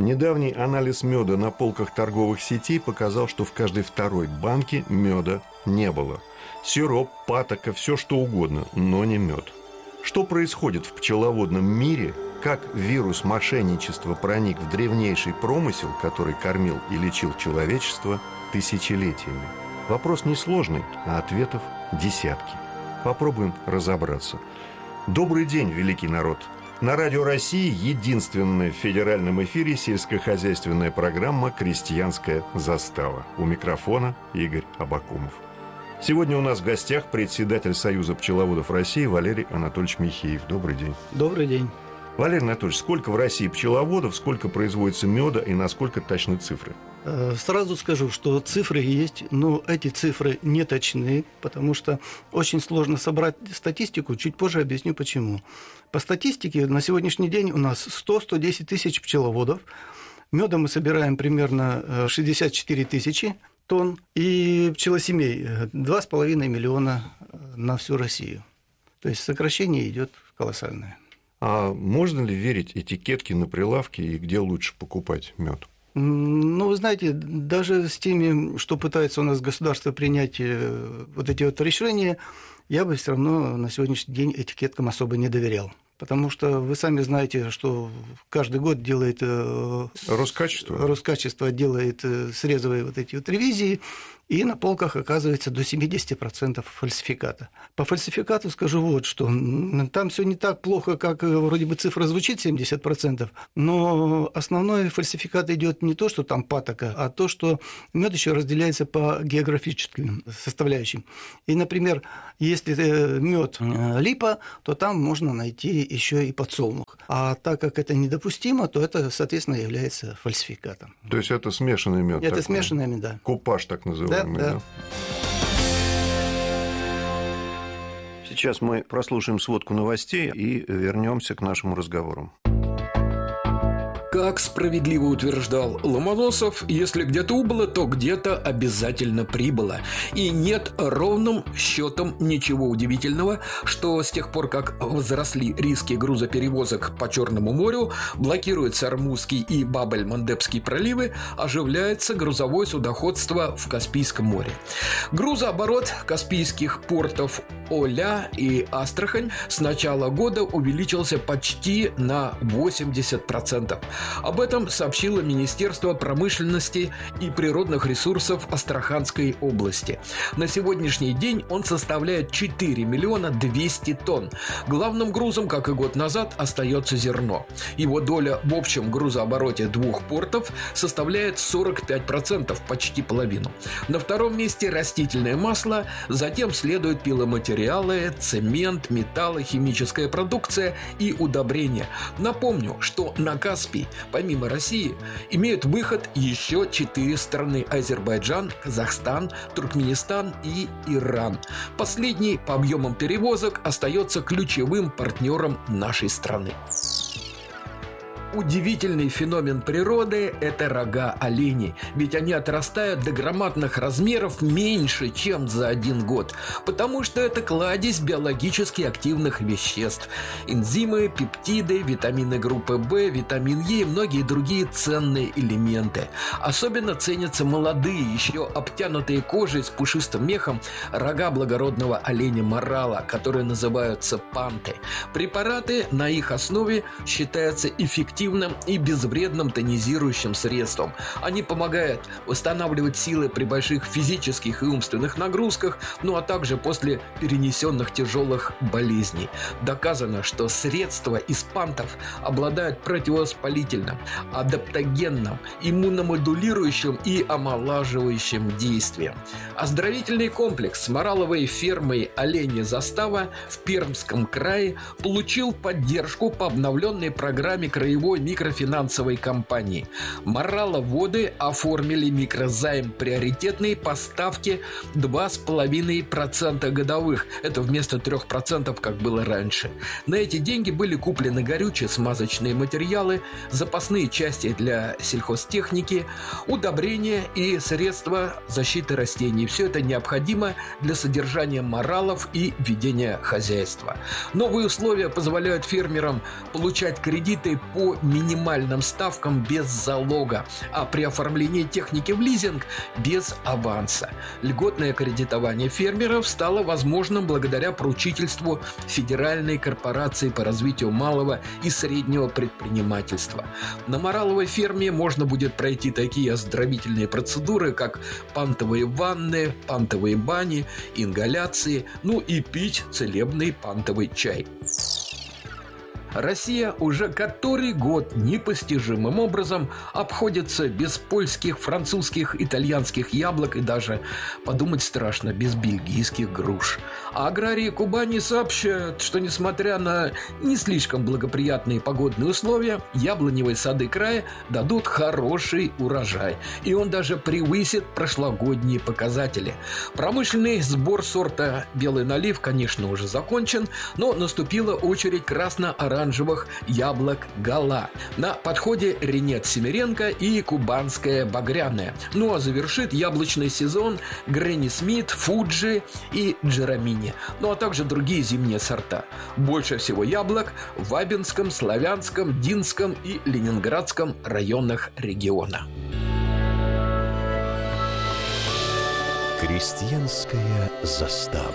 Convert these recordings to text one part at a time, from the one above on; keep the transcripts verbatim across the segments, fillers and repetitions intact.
Недавний анализ меда на полках торговых сетей показал, что в каждой второй банке меда не было. Сироп, патока, все что угодно, но не мед. Что происходит в пчеловодном мире? Как вирус мошенничества проник в древнейший промысел, который кормил и лечил человечество тысячелетиями? Вопрос несложный, а ответов десятки. Попробуем разобраться. Добрый день, великий народ! На Радио России единственная в федеральном эфире сельскохозяйственная программа «Крестьянская застава». У микрофона Игорь Абакумов. Сегодня у нас в гостях председатель Союза пчеловодов России Валерий Анатольевич Михеев. Добрый день. Добрый день. Валерий Анатольевич, сколько в России пчеловодов, сколько производится меда и насколько точны цифры? Сразу скажу, что цифры есть, но эти цифры не точны, потому что очень сложно собрать статистику. Чуть позже объясню, почему. По статистике на сегодняшний день у нас сто - сто десять тысяч пчеловодов. Меда мы собираем примерно шестьдесят четыре тысячи тонн, и пчелосемей два с половиной миллиона на всю Россию. То есть сокращение идет колоссальное. А можно ли верить этикетке на прилавке и где лучше покупать мед? Ну, вы знаете, даже с теми, что пытается у нас государство принять вот эти вот решения, я бы все равно на сегодняшний день этикеткам особо не доверял. Потому что вы сами знаете, что каждый год делает Роскачество, Роскачество делает срезовые вот эти вот ревизии, и на полках оказывается до семьдесят процентов фальсификата. По фальсификату скажу вот что. Там все не так плохо, как вроде бы цифра звучит, семьдесят процентов, но основной фальсификат идет не то, что там патока, а то, что мед еще разделяется по географическим составляющим. И, например, если мед липа, то там можно найти еще и подсолнух. А так как это недопустимо, то это, соответственно, является фальсификатом. То есть это смешанный мед? Это такой, смешанный мед, да. Купаж так называемый. Да, да. Да? Сейчас мы прослушаем сводку новостей и вернемся к нашему разговору. Как справедливо утверждал Ломоносов, если где-то убыло, то где-то обязательно прибыло. И нет ровным счетом ничего удивительного, что с тех пор, как возросли риски грузоперевозок по Черному морю, блокируются Ормузский и Бабель-Мандебский проливы, оживляется грузовое судоходство в Каспийском море. Грузооборот каспийских портов Оля и Астрахань с начала года увеличился почти на восемьдесят процентов. Об этом сообщило Министерство промышленности и природных ресурсов Астраханской области. На сегодняшний день он составляет четыре миллиона двести тонн. Главным грузом, как и год назад, остается зерно. Его доля в общем грузообороте двух портов составляет сорок пять процентов, почти половину. На втором месте растительное масло, затем следуют пиломатериалы, цемент, металлы, химическая продукция и удобрения. Напомню, что на Каспий помимо России имеют выход еще четыре страны: Азербайджан, Казахстан, Туркменистан и Иран. Последний по объемам перевозок остается ключевым партнером нашей страны. Удивительный феномен природы – это рога оленей, ведь они отрастают до громадных размеров меньше, чем за один год, потому что это кладезь биологически активных веществ – энзимы, пептиды, витамины группы В, витамин Е и многие другие ценные элементы. Особенно ценятся молодые, еще обтянутые кожей с пушистым мехом рога благородного оленя морала, которые называются панты. Препараты на их основе считаются эффективными и безвредным тонизирующим средством. Они помогают восстанавливать силы при больших физических и умственных нагрузках, ну а также после перенесенных тяжелых болезней. Доказано, что средства из пантов обладают противовоспалительным, адаптогенным, иммуномодулирующим и омолаживающим действием. Оздоровительный комплекс с мораловой фермой «Оленья застава» в Пермском крае получил поддержку по обновленной программе краевой микрофинансовой компании. Мораловоды оформили микрозайм приоритетной по ставке два с половиной процента годовых. Это вместо трех процентов, как было раньше. На эти деньги были куплены горючие смазочные материалы, запасные части для сельхозтехники, удобрения и средства защиты растений. Все это необходимо для содержания моралов и ведения хозяйства. Новые условия позволяют фермерам получать кредиты по минимальным ставкам без залога, а при оформлении техники в лизинг без аванса. Льготное кредитование фермеров стало возможным благодаря поручительству Федеральной корпорации по развитию малого и среднего предпринимательства. На мораловой ферме можно будет пройти такие оздоровительные процедуры, как пантовые ванны, пантовые бани, ингаляции, ну и пить целебный пантовый чай. Россия уже который год непостижимым образом обходится без польских, французских, итальянских яблок и даже, подумать страшно, без бельгийских груш. А аграрии Кубани сообщают, что несмотря на не слишком благоприятные погодные условия, яблоневые сады края дадут хороший урожай. И он даже превысит прошлогодние показатели. Промышленный сбор сорта «Белый налив», конечно, уже закончен, но наступила очередь красно-оранжевых яблок «Гала». На подходе Ренет Семеренко и кубанская багряная. Ну а завершит яблочный сезон Гренни Смит, Фуджи и Джерамини. Ну а также другие зимние сорта. Больше всего яблок в Абинском, Славянском, Динском и Ленинградском районах региона. Крестьянская застава.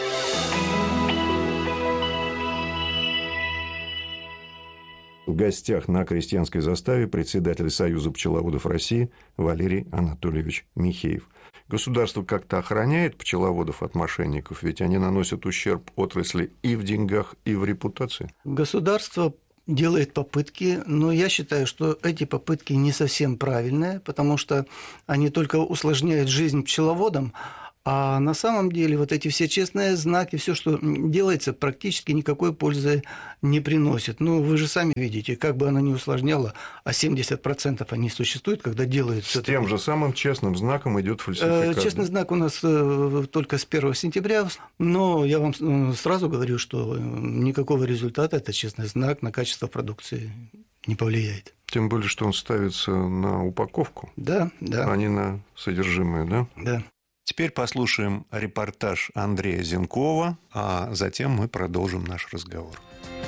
В гостях на крестьянской заставе председатель Союза пчеловодов России Валерий Анатольевич Михеев. Государство как-то охраняет пчеловодов от мошенников, ведь они наносят ущерб отрасли и в деньгах, и в репутации. Государство делает попытки, но я считаю, что эти попытки не совсем правильные, потому что они только усложняют жизнь пчеловодам, а на самом деле вот эти все честные знаки, все, что делается, практически никакой пользы не приносит. Ну, вы же сами видите, как бы оно ни усложняло, а семьдесят процентов они существуют, когда делают... С тем же самым честным знаком идет фальсификация. Честный знак у нас только с первого сентября, но я вам сразу говорю, что никакого результата этот честный знак на качество продукции не повлияет. Тем более, что он ставится на упаковку, да, да. а не на содержимое, да? Да. Теперь послушаем репортаж Андрея Зенкова, а затем мы продолжим наш разговор.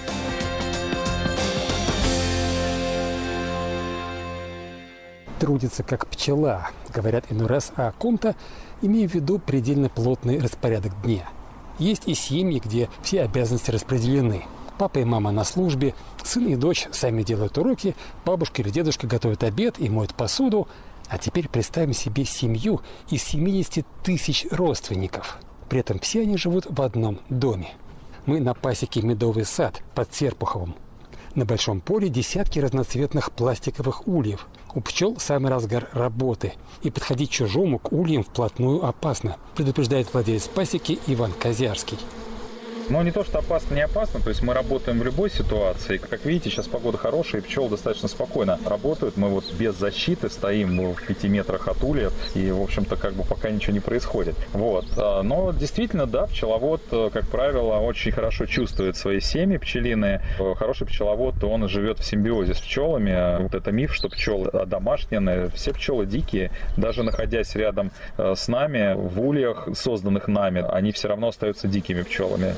Трудится как пчела, говорят иной раз о ком-то, имея в виду предельно плотный распорядок дня. Есть и семьи, где все обязанности распределены. Папа и мама на службе, сын и дочь сами делают уроки, бабушка или дедушка готовят обед и моют посуду. А теперь представим себе семью из семидесяти тысяч родственников. При этом все они живут в одном доме. Мы на пасеке «Медовый сад» под Серпуховым. На большом поле десятки разноцветных пластиковых ульев. У пчел самый разгар работы. И подходить чужому к ульям вплотную опасно, предупреждает владелец пасеки Иван Козярский. Но не то, что опасно, не опасно, то есть мы работаем в любой ситуации. Как видите, сейчас погода хорошая, и пчелы достаточно спокойно работают. Мы вот без защиты стоим в пяти метрах от ульев, и, в общем-то, как бы пока ничего не происходит. Вот. Но действительно, да, пчеловод, как правило, очень хорошо чувствует свои семьи пчелиные. Хороший пчеловод, он живет в симбиозе с пчелами. Вот это миф, что пчелы домашние, все пчелы дикие. Даже находясь рядом с нами, в ульях, созданных нами, они все равно остаются дикими пчелами.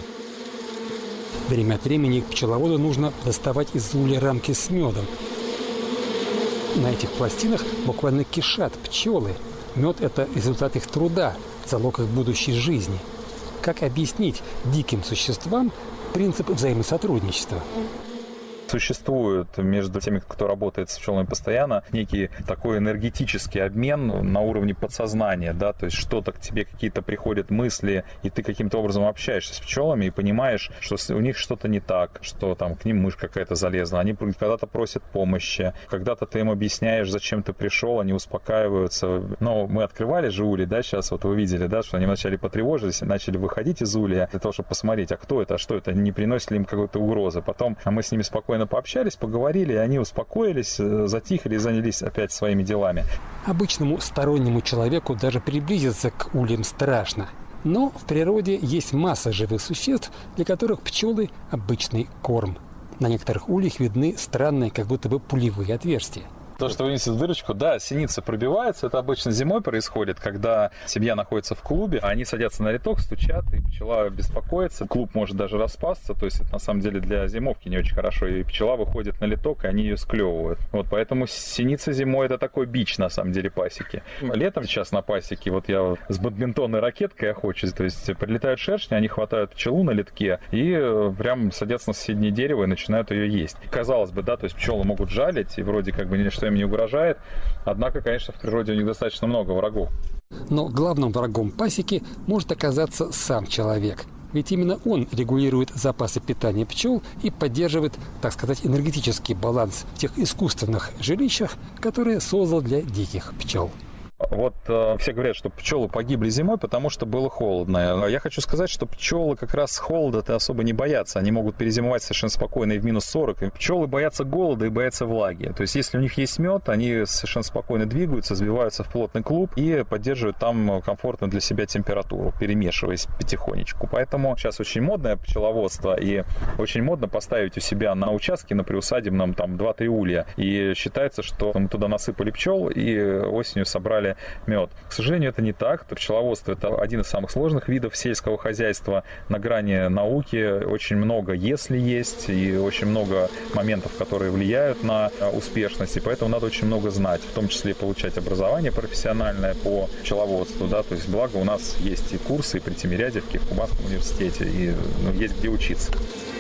Время от времени пчеловоду нужно доставать из улья рамки с медом. На этих пластинах буквально кишат пчелы. Мед – это результат их труда, залог их будущей жизни. Как объяснить диким существам принцип взаимосотрудничества? Существует между теми, кто работает с пчелами постоянно, некий такой энергетический обмен на уровне подсознания, да, то есть что-то к тебе, какие-то приходят мысли, и ты каким-то образом общаешься с пчелами и понимаешь, что у них что-то не так, что там к ним мышь какая-то залезла, они когда-то просят помощи, когда-то ты им объясняешь, зачем ты пришел, они успокаиваются. Но мы открывали же ульи, да, сейчас вот вы видели, да, что они вначале потревожились, начали выходить из улья для того, чтобы посмотреть, а кто это, а что это, не приносит ли им какой-то угрозы. Потом а мы с ними спокойно пообщались, поговорили, и они успокоились, затихли и занялись опять своими делами. Обычному стороннему человеку даже приблизиться к ульям страшно. Но в природе есть масса живых существ, для которых пчелы – обычный корм. На некоторых ульях видны странные, как будто бы пулевые отверстия. То, что вынесет дырочку, да, синица пробивается. Это обычно зимой происходит, когда семья находится в клубе, они садятся на литок, стучат, и пчела беспокоится. Клуб может даже распасться, то есть это на самом деле для зимовки не очень хорошо. И пчела выходит на литок, и они ее склевывают. Вот поэтому синица зимой это такой бич, на самом деле, пасеки. Летом сейчас на пасеке, вот я с бадминтонной ракеткой охочусь, то есть прилетают шершни, они хватают пчелу на литке и прям садятся на соседнее дерево и начинают ее есть. Казалось бы, да, то есть пчелы могут жалить, и вроде как бы ничто им не угрожает, однако, конечно, в природе у них достаточно много врагов. Но главным врагом пасеки может оказаться сам человек. Ведь именно он регулирует запасы питания пчел и поддерживает, так сказать, энергетический баланс в тех искусственных жилищах, которые создал для диких пчел. Вот э, все говорят, что пчелы погибли зимой, потому что было холодно. Я хочу сказать, что пчелы как раз холода-то особо не боятся. Они могут перезимовать совершенно спокойно и в минус сорок. И пчелы боятся голода и боятся влаги. То есть, если у них есть мед, они совершенно спокойно двигаются, сбиваются в плотный клуб и поддерживают там комфортную для себя температуру, перемешиваясь потихонечку. Поэтому сейчас очень модное пчеловодство, и очень модно поставить у себя на участке, на приусадебном, там два-три улья. И считается, что мы туда насыпали пчел и осенью собрали мед. К сожалению, это не так. Пчеловодство – это один из самых сложных видов сельского хозяйства. На грани науки очень много «если» есть, и очень много моментов, которые влияют на успешность, и поэтому надо очень много знать, в том числе получать образование профессиональное по пчеловодству. Да? То есть, благо, у нас есть и курсы и при Тимирязевке, в Кубанском университете, и ну, есть где учиться.